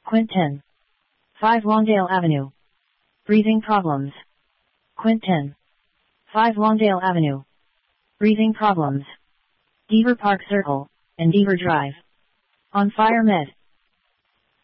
Quint 10. 5 Longdale Avenue. Breathing problems. Quint 10. 5 Longdale Avenue. Breathing problems. Deaver Park Circle, and Deaver Drive. On Fire Med.